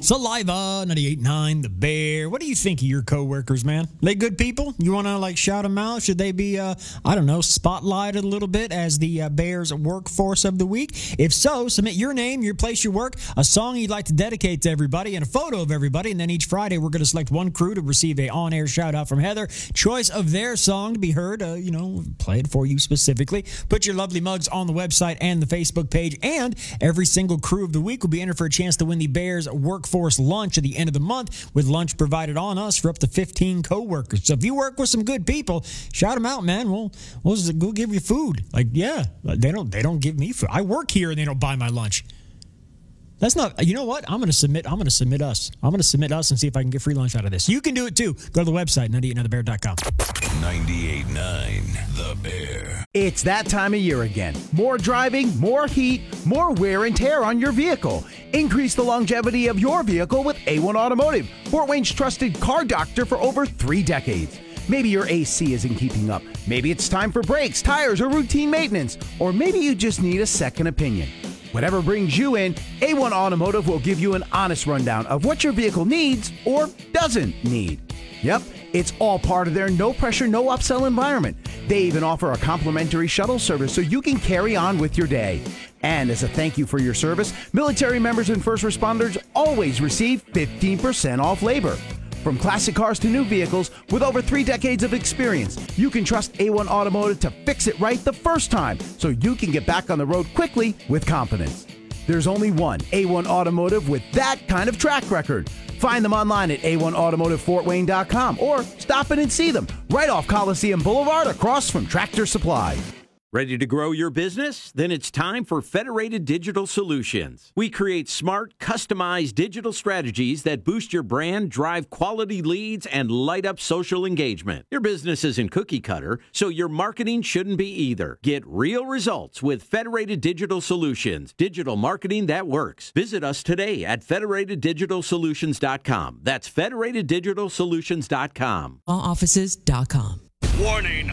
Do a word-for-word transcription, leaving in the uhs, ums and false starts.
Saliva, ninety-eight point nine, The Bear. What do you think of your coworkers, man? They good people? You want to, like, shout them out? Should they be, uh, I don't know, spotlighted a little bit as the uh, Bears workforce of the week? If so, submit your name, your place, your work, a song you'd like to dedicate to everybody, and a photo of everybody. And then each Friday, we're going to select one crew to receive a on-air shout-out from Heather. Choice of their song to be heard, uh, you know, play it for you specifically. Put your lovely mugs on the website and the Facebook page. And every single crew of the week will be entered for a chance to win the Bears Workforce Lunch at the end of the month, with lunch provided on us for up to fifteen coworkers. So if you work with some good people, shout them out, man. We'll we'll, just, we'll give you food. Like, yeah, they don't they don't give me food. I work here and they don't buy my lunch. That's not, you know what? I'm going to submit, I'm going to submit us. I'm going to submit us and see if I can get free lunch out of this. You can do it too. Go to the website, ninety-eight nine the bear dot com. ninety-eight point nine The Bear. It's that time of year again. More driving, more heat, more wear and tear on your vehicle. Increase the longevity of your vehicle with A one Automotive, Fort Wayne's trusted car doctor for over three decades. Maybe your A C isn't keeping up. Maybe it's time for brakes, tires, or routine maintenance. Or maybe you just need a second opinion. Whatever brings you in, A one Automotive will give you an honest rundown of what your vehicle needs or doesn't need. Yep, it's all part of their no-pressure, no-upsell environment. They even offer a complimentary shuttle service so you can carry on with your day. And as a thank you for your service, military members and first responders always receive fifteen percent off labor. From classic cars to new vehicles, with over three decades of experience, you can trust A one Automotive to fix it right the first time so you can get back on the road quickly with confidence. There's only one A one Automotive with that kind of track record. Find them online at A one automotive fort wayne dot com or stop in and see them right off Coliseum Boulevard across from Tractor Supply. Ready to grow your business? Then it's time for Federated Digital Solutions. We create smart, customized digital strategies that boost your brand, drive quality leads, and light up social engagement. Your business isn't cookie cutter, so your marketing shouldn't be either. Get real results with Federated Digital Solutions, digital marketing that works. Visit us today at federated digital solutions dot com. That's federated digital solutions dot com. law offices dot com. Warning.